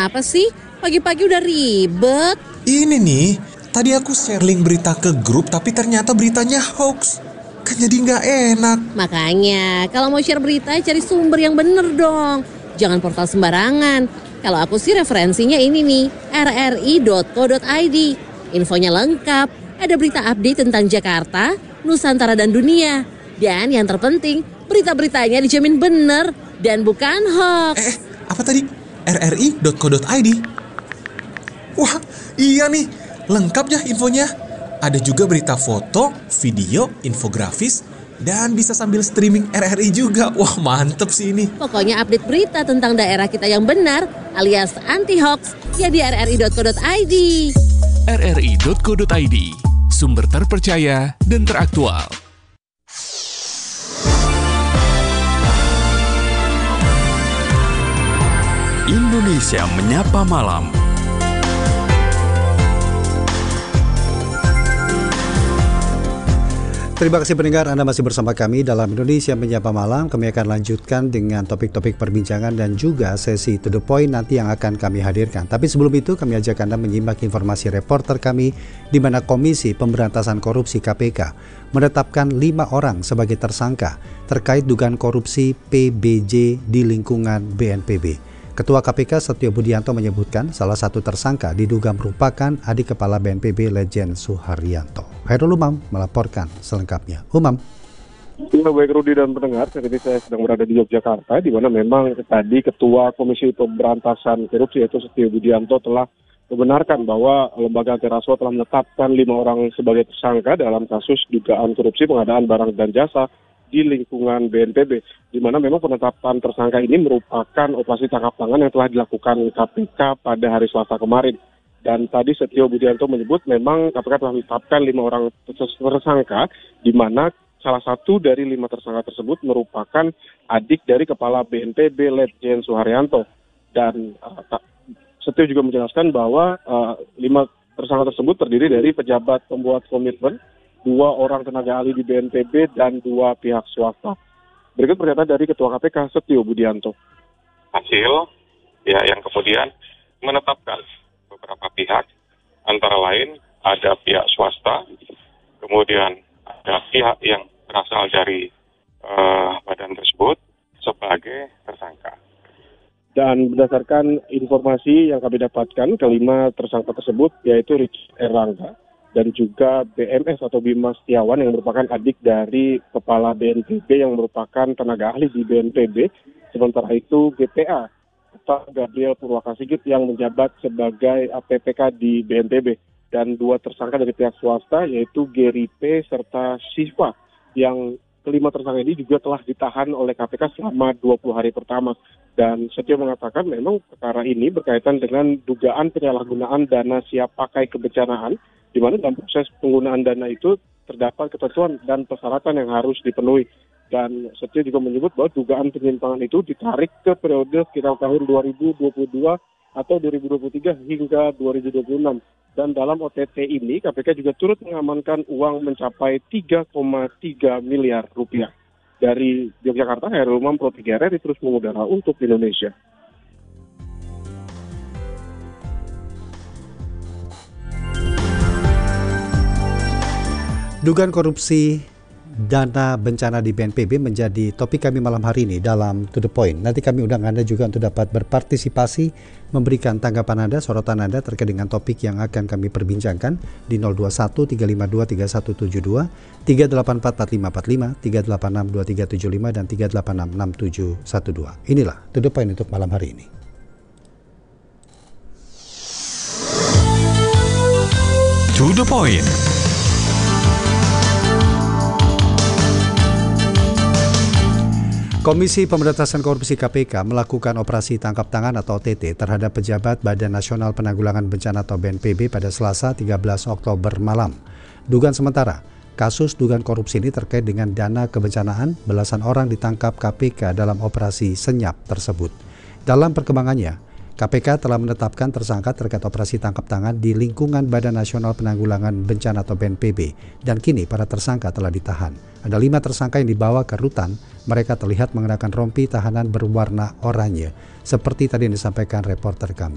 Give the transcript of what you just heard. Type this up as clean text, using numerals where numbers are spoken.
Kenapa sih? Pagi-pagi udah ribet. Ini nih, tadi aku share link berita ke grup tapi ternyata beritanya hoax. Kan jadi nggak enak. Makanya, kalau mau share berita cari sumber yang bener dong. Jangan portal sembarangan. Kalau aku sih referensinya ini nih, rri.co.id. Infonya lengkap, ada berita update tentang Jakarta, Nusantara dan dunia. Dan yang terpenting, berita-beritanya dijamin bener dan bukan hoax. Apa tadi? rri.co.id. Wah, iya nih, lengkap ya infonya. Ada juga berita foto, video, infografis, dan bisa sambil streaming RRI juga. Wah, mantep sih ini. Pokoknya update berita tentang daerah kita yang benar alias anti-hoax ya di rri.co.id. rri.co.id, sumber terpercaya dan teraktual. Indonesia Menyapa Malam. Terima kasih pendengar, Anda masih bersama kami dalam Indonesia Menyapa Malam. Kami akan lanjutkan dengan topik-topik perbincangan dan juga sesi to the point nanti yang akan kami hadirkan. Tapi sebelum itu kami ajak Anda menyimak informasi reporter kami di mana Komisi Pemberantasan Korupsi KPK menetapkan 5 orang sebagai tersangka terkait dugaan korupsi PBJ di lingkungan BNPB. Ketua KPK Setio Budianto menyebutkan salah satu tersangka diduga merupakan adik kepala BNPB Legend Suharyanto. Hairul Umam melaporkan selengkapnya. Umam. Ya, baik Rudi dan pendengar, saat ini saya sedang berada di Yogyakarta, di mana memang tadi Ketua Komisi Pemberantasan Korupsi yaitu Setio Budianto telah membenarkan bahwa lembaga anti rasuah telah menetapkan 5 orang sebagai tersangka dalam kasus dugaan korupsi pengadaan barang dan jasa di lingkungan BNPB, di mana memang penetapan tersangka ini merupakan operasi tangkap tangan yang telah dilakukan KPK pada hari Selasa kemarin. Dan tadi Setio Budianto menyebut memang KPK telah menetapkan 5 orang tersangka, di mana salah satu dari 5 tersangka tersebut merupakan adik dari Kepala BNPB Legend Suharyanto. Dan Setio juga menjelaskan bahwa 5 tersangka tersebut terdiri dari pejabat pembuat komitmen, 2 orang tenaga ahli di BNPB, dan 2 pihak swasta. Berikut pernyataan dari Ketua KPK Setio Budianto. Hasil ya yang kemudian menetapkan beberapa pihak, antara lain ada pihak swasta, kemudian ada pihak yang berasal dari badan tersebut sebagai tersangka. Dan berdasarkan informasi yang kami dapatkan, kelima tersangka tersebut yaitu Richard Erlangga dan juga BMS atau Bima Setiawan yang merupakan adik dari Kepala BNPB yang merupakan tenaga ahli di BNPB. Sementara itu GPA atau Gabriel Purwakasigit yang menjabat sebagai APPK di BNPB. Dan 2 tersangka dari pihak swasta yaitu Gary P. serta Siva yang kelima tersangka ini juga telah ditahan oleh KPK selama 20 hari pertama. Dan Setio mengatakan memang perkara ini berkaitan dengan dugaan penyalahgunaan dana siap pakai kebencanaan, di mana dalam proses penggunaan dana itu terdapat ketentuan dan persyaratan yang harus dipenuhi. Dan Setio juga menyebut bahwa dugaan penyimpangan itu ditarik ke periode sekitar tahun 2022 atau 2023 hingga 2026. Dan dalam OTT ini KPK juga turut mengamankan uang mencapai 3,3 miliar rupiah. Dari Yogyakarta, Hairul Umam, Pro 3 RRI terus mengudara untuk Indonesia. Dugaan korupsi dana bencana di BNPB menjadi topik kami malam hari ini dalam To The Point. Nanti kami undang Anda juga untuk dapat berpartisipasi, memberikan tanggapan Anda, sorotan Anda terkait dengan topik yang akan kami perbincangkan di 021 352 3172, 384 4545, 386 2375, dan 386 6712. Inilah To The Point untuk malam hari ini. To The Point. Komisi Pemberantasan Korupsi KPK melakukan operasi tangkap tangan atau OTT terhadap pejabat Badan Nasional Penanggulangan Bencana atau BNPB pada Selasa 13 Oktober malam. Dugaan sementara, kasus dugaan korupsi ini terkait dengan dana kebencanaan, belasan orang ditangkap KPK dalam operasi senyap tersebut. Dalam perkembangannya, KPK telah menetapkan tersangka terkait operasi tangkap tangan di lingkungan Badan Nasional Penanggulangan Bencana atau BNPB, dan kini para tersangka telah ditahan. Ada 5 tersangka yang dibawa ke rutan. Mereka terlihat mengenakan rompi tahanan berwarna oranye, seperti tadi yang disampaikan reporter kami.